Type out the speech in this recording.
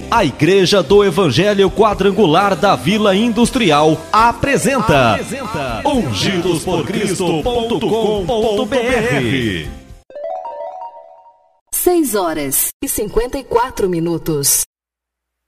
A Igreja do Evangelho Quadrangular da Vila Industrial apresenta ungidosporcristo.com.br. 6 horas e 54 minutos.